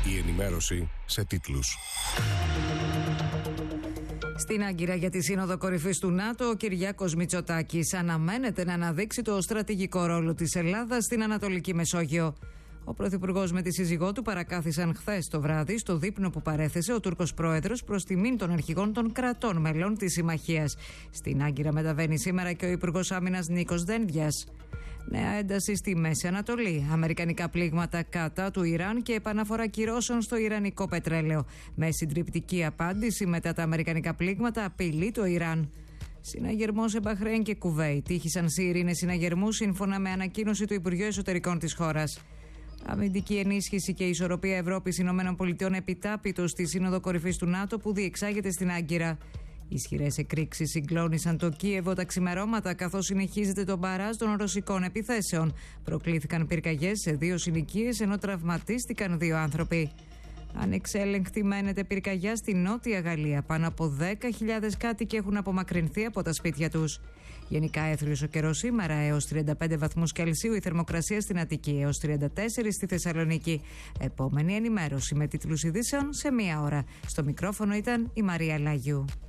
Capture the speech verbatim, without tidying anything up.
Η ενημέρωση σε τίτλους. Στην Άγκυρα για τη Σύνοδο Κορυφής του ΝΑΤΟ, ο Κυριάκος Μητσοτάκης αναμένεται να αναδείξει το στρατηγικό ρόλο της Ελλάδας στην Ανατολική Μεσόγειο. Ο Πρωθυπουργός με τη σύζυγό του παρακάθισαν χθες το βράδυ στο δείπνο που παρέθεσε ο Τούρκος Πρόεδρος προς τιμήν των αρχηγών των κρατών μελών της Συμμαχίας. Στην Άγκυρα μεταβαίνει σήμερα και ο Υπουργός Άμυνας Νίκος Δένδιας. Νέα ένταση στη Μέση Ανατολή. Αμερικανικά πλήγματα κατά του Ιράν και επαναφορά κυρώσεων στο ιρανικό πετρέλαιο. Με συντριπτική απάντηση μετά τα αμερικανικά πλήγματα απειλεί το Ιράν. Συναγερμό σε Μπαχρέιν και Κουβέιτ. Τύχησαν σε ειρήνες συναγερμού σύμφωνα με ανακοίνωση του Υπουργείου Εσωτερικών της χώρας. Αμυντική ενίσχυση και ισορροπία Ευρώπης Ηνωμένων Πολιτειών επιτάπητο στη Σύνοδο Κορυφής του ΝΑΤΟ που διεξάγεται στην Άγκυρα. Ισχυρές εκρήξεις συγκλώνησαν το Κίεβο τα ξημερώματα καθώς συνεχίζεται το μπαράζ των ρωσικών επιθέσεων. Προκλήθηκαν πυρκαγιές σε δύο συνοικίες ενώ τραυματίστηκαν δύο άνθρωποι. Ανεξέλεγκτη μένεται πυρκαγιά στη Νότια Γαλλία. Πάνω από δέκα χιλιάδες κάτοικοι έχουν απομακρυνθεί από τα σπίτια τους. Γενικά έθριος ο καιρός σήμερα, έως τριάντα πέντε βαθμούς Κελσίου, η θερμοκρασία στην Αττική, έως τριάντα τέσσερα στη Θεσσαλονίκη. Επόμενη ενημέρωση με τίτλους ειδήσεων σε μία ώρα. Στο μικρόφωνο ήταν η Μαρία Λάγιου.